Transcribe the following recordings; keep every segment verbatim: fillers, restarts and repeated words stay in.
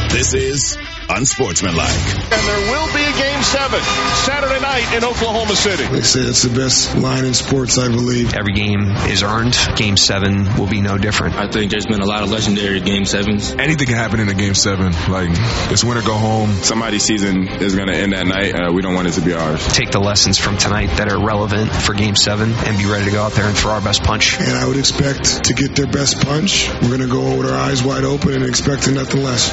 This is Unsportsmanlike. And there will be a Game seven Saturday night in Oklahoma City. They say it's the best line in sports, I believe. Every game is earned. Game seven will be no different. I think there's been a lot of legendary Game sevens. Anything can happen in a Game seven. Like, it's win or go home. Somebody's season is going to end that night. Uh, we don't want it to be ours. Take the lessons from tonight that are relevant for Game seven and be ready to go out there and throw our best punch. And I would expect to get their best punch. We're going to go with our eyes wide open and expect nothing less.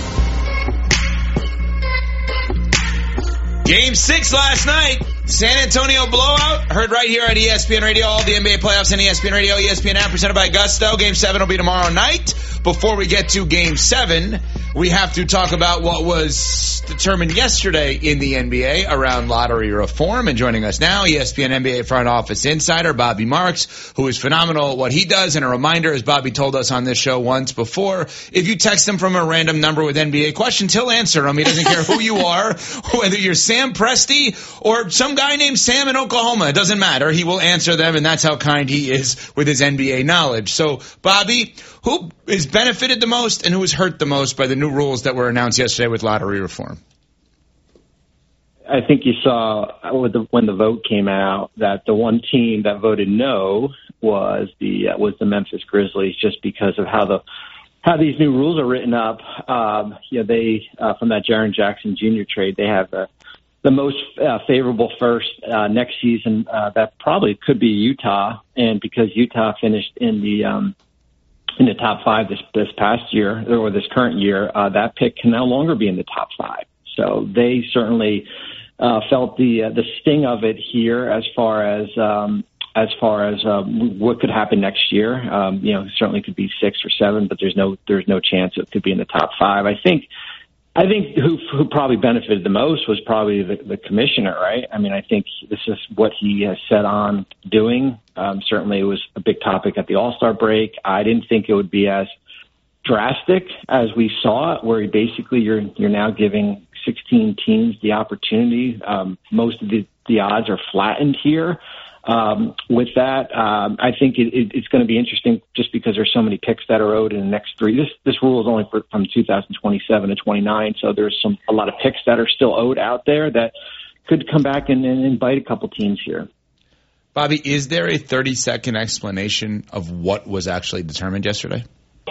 Game six last night, San Antonio blowout, heard right here on E S P N Radio, all the N B A playoffs on E S P N Radio, E S P N app, presented by Gusto. Game seven will be tomorrow night. Before we get to Game seven, we have to talk about what was determined yesterday in the N B A around lottery reform. And joining us now, E S P N N B A front office insider Bobby Marks, who is phenomenal at what he does. And a reminder, as Bobby told us on this show once before, if you text him from a random number with N B A questions, he'll answer them. He doesn't care who you are, whether you're Sam Presti or some guy named Sam in Oklahoma. It doesn't matter. He will answer them, and that's how kind he is with his N B A knowledge. So, Bobby, who is benefited the most and who was hurt the most by the new rules that were announced yesterday with lottery reform? I think you saw with the, when the vote came out that the one team that voted no was the uh, was the Memphis Grizzlies, just because of how the how these new rules are written up. Um, you know, they uh, from that Jaren Jackson Junior trade, they have the the most uh, favorable first uh, next season. Uh, that probably could be Utah, and because Utah finished in the um, in the top five this this past year or this current year, uh, that pick can no longer be in the top five. So they certainly uh, felt the uh, the sting of it here as far as um, as far as um, what could happen next year. Um, you know, certainly could be six or seven, but there's no there's no chance it could be in the top five. I think. I think who, who probably benefited the most was probably the, the commissioner, right? I mean, I think this is what he has set on doing. Um, certainly it was a big topic at the All-Star break. I didn't think it would be as drastic as we saw it, where basically you're you're now giving sixteen teams the opportunity. Um, most of the, the odds are flattened here. Um, with that, um, I think it, it, it's going to be interesting just because there's so many picks that are owed in the next three. This this rule is only for, from two thousand twenty-seven to twenty-nine, so there's some a lot of picks that are still owed out there that could come back and, and, and bite a couple teams here. Bobby, is there a thirty-second explanation of what was actually determined yesterday?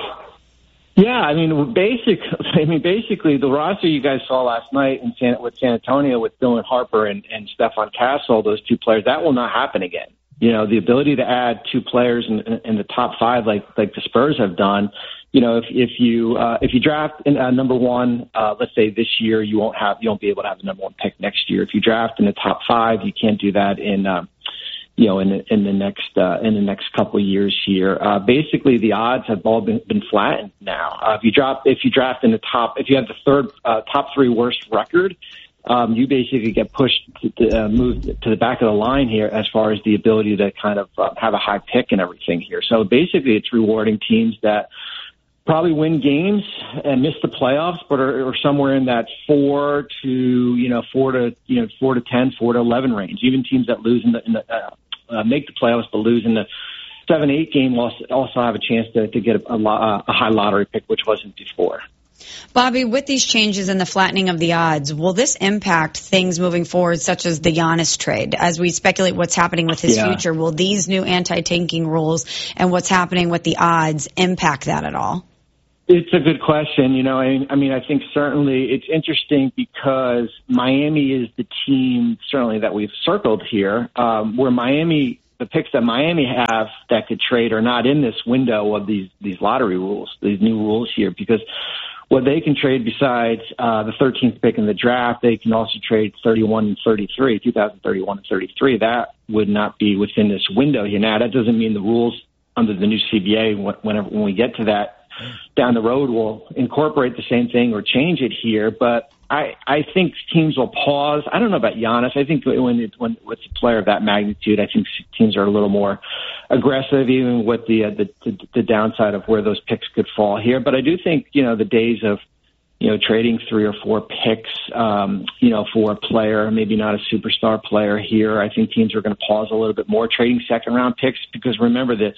Yeah, I mean, basic. I mean, basically, the roster you guys saw last night in San, with San Antonio with Dylan Harper and, and Stephon Castle, those two players, that will not happen again. You know, the ability to add two players in, in the top five, like like the Spurs have done. You know, if if you uh, if you draft in, uh, number one, uh, let's say this year, you won't have you won't be able to have the number one pick next year. If you draft in the top five, you can't do that in. Uh, you know, in the, in the next, uh, in the next couple of years here. Uh, basically the odds have all been, been flattened now. Uh, if you drop, if you draft in the top, if you have the third, uh, top three worst record, um, you basically get pushed to, to uh, move to the back of the line here as far as the ability to kind of uh, have a high pick and everything here. So basically it's rewarding teams that probably win games and miss the playoffs, but are, are somewhere in that four to, you know, four to, you know, four to ten, four to eleven range. Even teams that lose in the, in the uh, Uh, make the playoffs, but lose in the seven eight game will also have a chance to, to get a, a, a high lottery pick, which wasn't before. Bobby, with these changes and the flattening of the odds, will this impact things moving forward, such as the Giannis trade? As we speculate what's happening with his yeah. future, will these new anti-tanking rules and what's happening with the odds impact that at all? It's a good question. You know, I, I mean, I think certainly it's interesting because Miami is the team certainly that we've circled here, um, where Miami, the picks that Miami have that could trade are not in this window of these, these lottery rules, these new rules here, because what they can trade besides uh, the thirteenth pick in the draft, they can also trade thirty-one and thirty-three, two thousand thirty-one and thirty-three. That would not be within this window here. Now, that doesn't mean the rules under the new C B A, whenever when we get to that, down the road will incorporate the same thing or change it here. But I, I think teams will pause. I don't know about Giannis. I think when it, when with a player of that magnitude, I think teams are a little more aggressive, even with the, uh, the, the, the downside of where those picks could fall here. But I do think, you know, the days of, you know, trading three or four picks, um, you know, for a player, maybe not a superstar player here. I think teams are going to pause a little bit more, trading second round picks, because remember that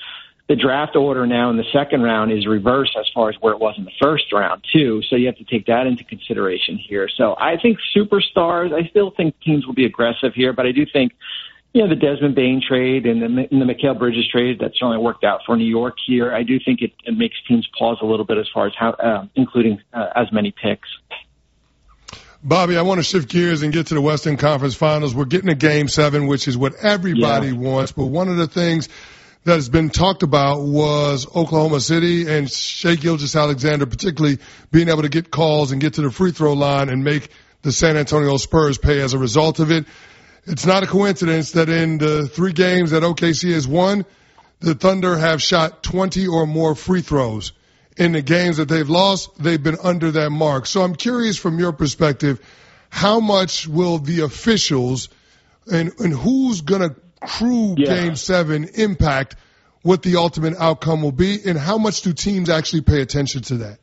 the draft order now in the second round is reversed as far as where it was in the first round, too. So you have to take that into consideration here. So I think superstars, I still think teams will be aggressive here, but I do think, you know, the Desmond Bain trade and the, and the Mikal Bridges trade, that certainly worked out for New York here. I do think it, it makes teams pause a little bit as far as how, uh, including uh, as many picks. Bobby, I want to shift gears and get to the Western Conference Finals. We're getting to Game seven, which is what everybody yeah. wants. But one of the things that has been talked about was Oklahoma City and Shai Gilgeous-Alexander, particularly being able to get calls and get to the free throw line and make the San Antonio Spurs pay as a result of it. It's not a coincidence that in the three games that O K C has won, the Thunder have shot twenty or more free throws. In the games that they've lost, they've been under that mark. So I'm curious from your perspective, how much will the officials and, and who's going to crew yeah. Game seven impact what the ultimate outcome will be, and how much do teams actually pay attention to that?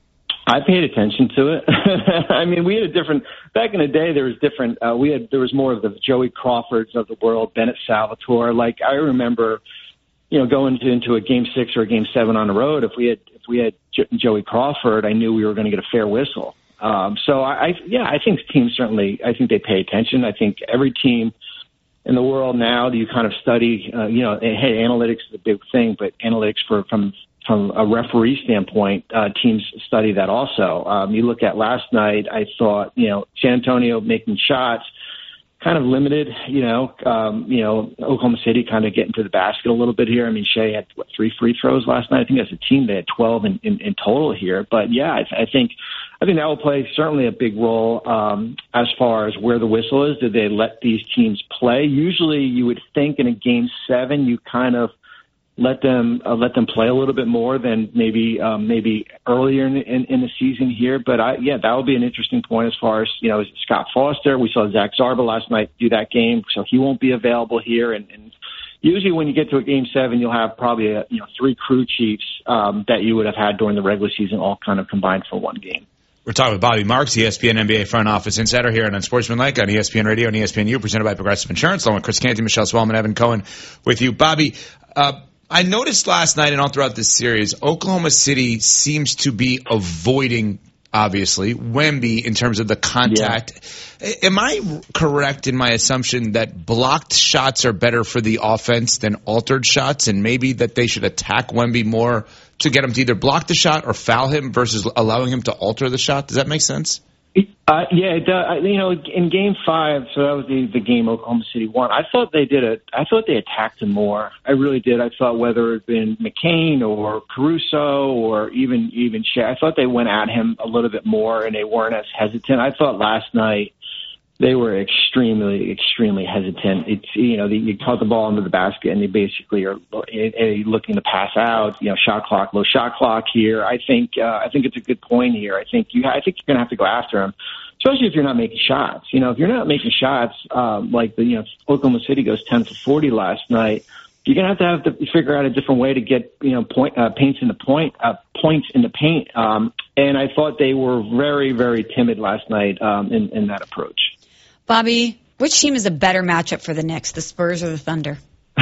I paid attention to it. I mean, we had a different back in the day. There was different. Uh, we had there was more of the Joey Crawfords of the world, Bennett Salvatore. Like I remember, you know, going to, into a game six or a game seven on the road. If we had if we had J- Joey Crawford, I knew we were going to get a fair whistle. Um, so I, I, yeah, I think teams certainly. I think they pay attention. I think every team in the world now, you kind of study. Uh, you know, hey, analytics is a big thing, but analytics for from. From a referee standpoint, uh, teams study that also. Um, you look at last night, I thought, you know, San Antonio making shots, kind of limited, you know, um, you know, Oklahoma City kind of getting to the basket a little bit here. I mean, Shai had, what, three free throws last night? I think as a team they had twelve in, in, in total here. But, yeah, I, I think I think that will play certainly a big role um, as far as where the whistle is. Did they let these teams play? Usually you would think in a game seven you kind of let them uh, let them play a little bit more than maybe um, maybe earlier in, in, in the season here. But I, yeah, that will be an interesting point as far as, you know, Scott Foster. We saw Zach Zarba last night do that game, so he won't be available here. And, and usually when you get to a game seven, you'll have probably a, you know three crew chiefs um, that you would have had during the regular season all kind of combined for one game. We're talking with Bobby Marks, E S P N N B A front office insider here on Unsportsmanlike on E S P N Radio and E S P N U, presented by Progressive Insurance, along with Chris Canty, Michelle Swellman, Evan Cohen with you. Bobby, uh, I noticed last night and all throughout this series, Oklahoma City seems to be avoiding, obviously, Wemby in terms of the contact. Yeah. Am I correct in my assumption that blocked shots are better for the offense than altered shots, and maybe that they should attack Wemby more to get him to either block the shot or foul him versus allowing him to alter the shot? Does that make sense? Uh, yeah, it does. You know, in Game Five, so that was the, the game Oklahoma City won. I thought they did it. I thought they attacked him more. I really did. I thought whether it had been McCain or Caruso or even even Shai, I thought they went at him a little bit more and they weren't as hesitant. I thought last night they were extremely, extremely hesitant. It's you know, the, you caught the ball into the basket and they basically are looking to pass out. You know, shot clock, low shot clock here. I think uh, I think it's a good point here. I think you I think you're going to have to go after him, especially if you're not making shots. You know, if you're not making shots, um, like the you know Oklahoma City goes ten for forty last night, you're going to have to have to figure out a different way to get you know point uh, paints in the point uh, points in the paint. Um, and I thought they were very, very timid last night um, in, in that approach. Bobby, which team is a better matchup for the Knicks, the Spurs or the Thunder?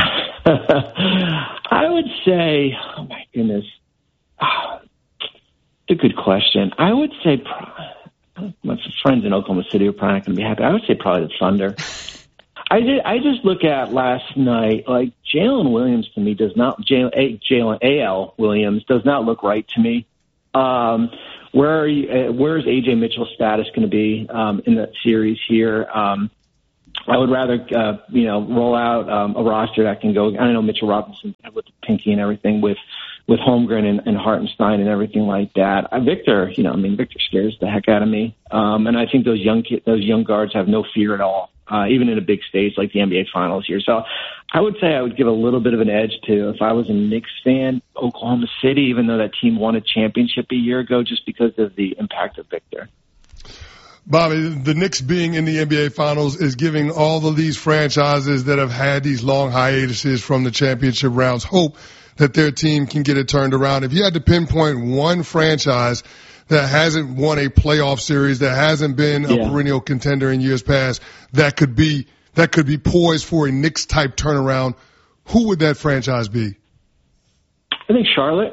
I would say, oh my goodness, oh, it's a good question. I would say, my friends in Oklahoma City are probably not going to be happy. I would say probably the Thunder. I did. I just look at last night, like Jalen Williams to me does not, Jalen, Jalen A L Williams does not look right to me. Um, Where are you, uh, where is A J Mitchell's status going to be um, in the series here? Um, I would rather, uh, you know, roll out um, a roster that can go. I don't know Mitchell Robinson with the pinky and everything, with with Holmgren and, and Hartenstein and everything like that. Uh, Victor, you know, I mean, Victor scares the heck out of me, um, and I think those young kid, those young guards have no fear at all, uh, even in a big stage like the N B A Finals here. So I would say I would give a little bit of an edge to, if I was a Knicks fan, Oklahoma City, even though that team won a championship a year ago, just because of the impact of Victor. Bobby, the Knicks being in the N B A Finals is giving all of these franchises that have had these long hiatuses from the championship rounds hope that their team can get it turned around. If you had to pinpoint one franchise that hasn't won a playoff series, that hasn't been a yeah. perennial contender in years past, that could be that could be poised for a Knicks-type turnaround, who would that franchise be? I think Charlotte.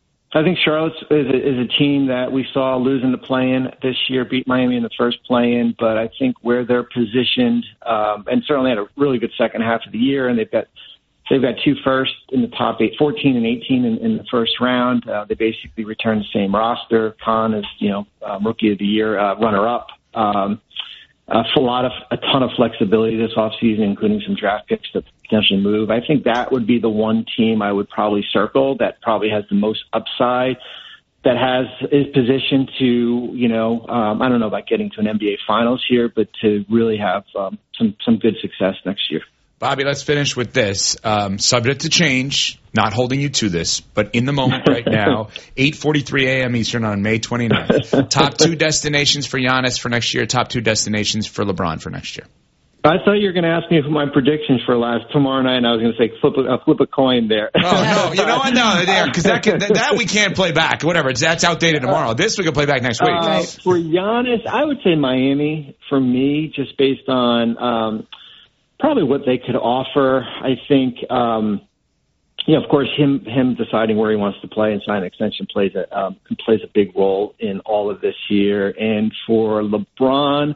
I think Charlotte is a, is a team that we saw losing the play-in this year, beat Miami in the first play-in, but I think where they're positioned, um, and certainly had a really good second half of the year, and they've got they've got two firsts in the top eight, fourteen and eighteen in, in the first round. Uh, they basically returned the same roster. Khan is, you know, um, rookie of the year, uh, runner-up. Um, a lot of a ton of flexibility this offseason, including some draft picks to potentially move. I think that would be the one team I would probably circle that probably has the most upside, that has is positioned to, you know, um, I don't know about getting to an N B A Finals here, but to really have um, some some good success next year. Bobby, let's finish with this. Um, subject to change, not holding you to this, but in the moment right now, eight forty-three a.m. Eastern on May twenty-ninth. Top two destinations for Giannis for next year, top two destinations for LeBron for next year. I thought you were going to ask me for my predictions for last tomorrow night, and I was going to say flip a, uh, flip a coin there. Oh, no, you know what? No, because that, can, that, that we can't play back. Whatever, it's, that's outdated tomorrow. This we can play back next week. Uh, for Giannis, I would say Miami for me, just based on um, – probably what they could offer. I think, um, you know, of course, him him deciding where he wants to play and sign an extension plays a um, plays a big role in all of this here. And for LeBron,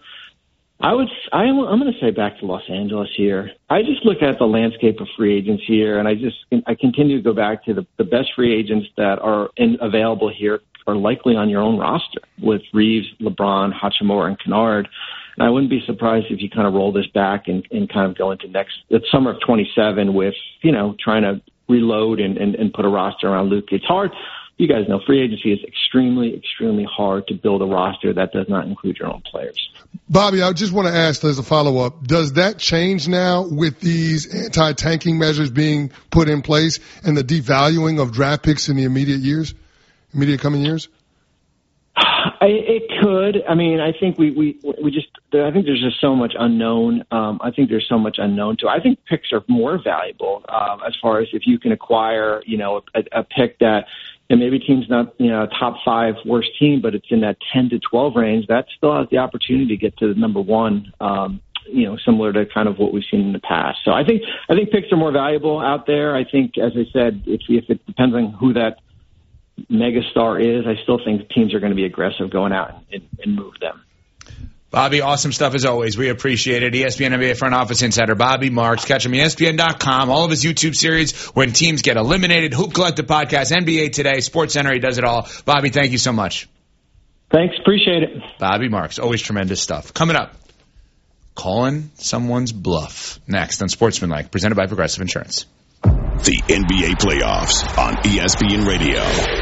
I would I, I'm going to say back to Los Angeles here. I just look at the landscape of free agents here, and I just I continue to go back to the, the best free agents that are in, available here are likely on your own roster with Reeves, LeBron, Hachimura, and Kennard. And I wouldn't be surprised if you kind of roll this back and, and kind of go into next the summer of twenty-seven with, you know, trying to reload and, and, and put a roster around Luka. It's hard. You guys know free agency is extremely, extremely hard to build a roster that does not include your own players. Bobby, I just want to ask as a follow-up, does that change now with these anti-tanking measures being put in place and the devaluing of draft picks in the immediate years, immediate coming years? I, it could. I mean, I think we, we, we just, I think there's just so much unknown. Um, I think there's so much unknown to. I think picks are more valuable um, as far as if you can acquire, you know, a, a pick that, and maybe team's not, you know, a top five worst team, but it's in that ten to twelve range. That still has the opportunity to get to the number one, um, you know, similar to kind of what we've seen in the past. So I think, I think picks are more valuable out there. I think, as I said, if, if it depends on who that megastar is, I still think teams are going to be aggressive going out and, and move them. Bobby, awesome stuff as always. We appreciate it. E S P N N B A front office insider Bobby Marks. Catch him on E S P N dot com. All of his YouTube series, When Teams Get Eliminated, Hoop Collective Podcast, N B A Today, SportsCenter. He does it all. Bobby, thank you so much. Thanks. Appreciate it. Bobby Marks. Always tremendous stuff. Coming up, calling someone's bluff. Next on Sportsmanlike, presented by Progressive Insurance. The N B A playoffs on E S P N Radio.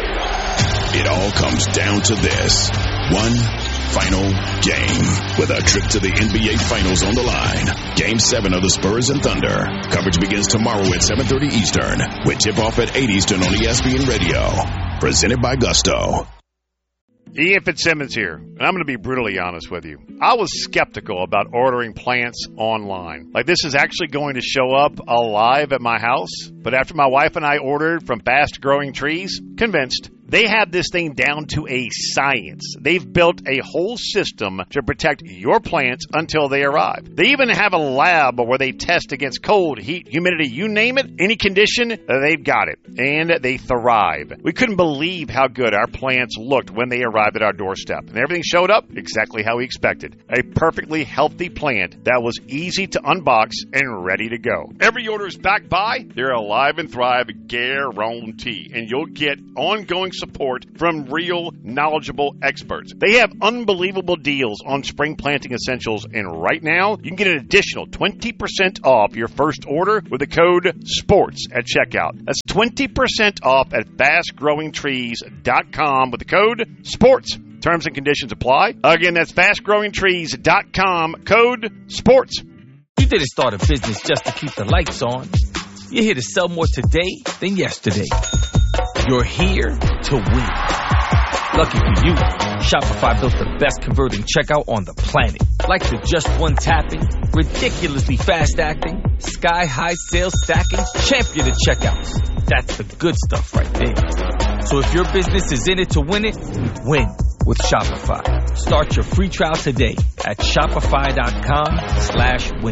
It all comes down to this. One final game with a trip to the N B A Finals on the line. Game seven of the Spurs and Thunder. Coverage begins tomorrow at seven thirty Eastern with tip-off at eight Eastern on E S P N Radio. Presented by Gusto. Ian Fitzsimmons here, and I'm going to be brutally honest with you. I was skeptical about ordering plants online. Like, this is actually going to show up alive at my house. But after my wife and I ordered from Fast Growing Trees, convinced. They have this thing down to a science. They've built a whole system to protect your plants until they arrive. They even have a lab where they test against cold, heat, humidity, you name it, any condition, they've got it. And they thrive. We couldn't believe how good our plants looked when they arrived at our doorstep. And everything showed up exactly how we expected. A perfectly healthy plant that was easy to unbox and ready to go. Every order is backed by their Alive and Thrive guarantee. And you'll get ongoing support from real, knowledgeable experts. They have unbelievable deals on spring planting essentials, and right now, you can get an additional twenty percent off your first order with the code SPORTS at checkout. That's twenty percent off at fast growing trees dot com with the code SPORTS. Terms and conditions apply. Again, that's fast growing trees dot com, code SPORTS. You didn't start a business just to keep the lights on. You're here to sell more today than yesterday. You're here to win. Lucky for you, Shopify built the best converting checkout on the planet. Like the just one tapping, ridiculously fast acting, sky high sales stacking, champion of checkouts. That's the good stuff right there. So if your business is in it to win it, win with Shopify. Start your free trial today at shopify dot com slash win.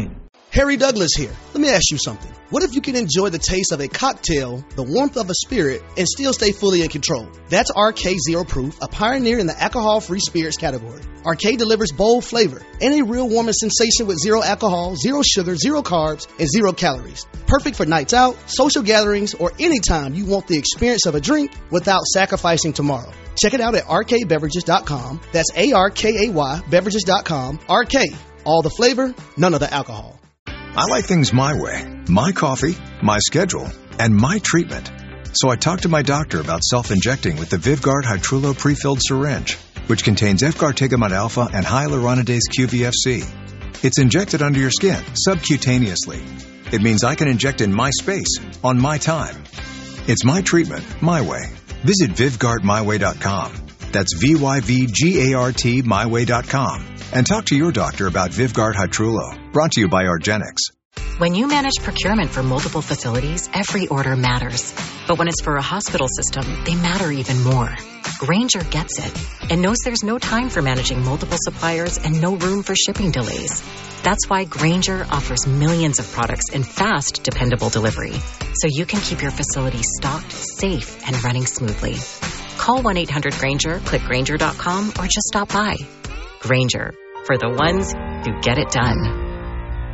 Harry Douglas here. Let me ask you something. What if you can enjoy the taste of a cocktail, the warmth of a spirit, and still stay fully in control? That's R K Zero Proof, a pioneer in the alcohol-free spirits category. R K delivers bold flavor and a real warming sensation with zero alcohol, zero sugar, zero carbs, and zero calories. Perfect for nights out, social gatherings, or anytime you want the experience of a drink without sacrificing tomorrow. Check it out at R K beverages dot com. That's A R K A Y beverages dot com. R K, all the flavor, none of the alcohol. I like things my way, my coffee, my schedule, and my treatment. So I talked to my doctor about self-injecting with the Vyvgart Hytrulo pre-filled syringe, which contains efgartigimod alpha and hyaluronidase Q V F C. It's injected under your skin, subcutaneously. It means I can inject in my space, on my time. It's my treatment, my way. Visit Vyvgart my way dot com. That's V Y V G A R T my way dot com. And talk to your doctor about Vyvgart Hytrulo. Brought to you by Argenix. When you manage procurement for multiple facilities, every order matters. But when it's for a hospital system, they matter even more. Grainger gets it and knows there's no time for managing multiple suppliers and no room for shipping delays. That's why Grainger offers millions of products in fast, dependable delivery, so you can keep your facility stocked, safe, and running smoothly. Call one eight hundred Grainger, click Grainger dot com, or just stop by. Grainger, for the ones who get it done.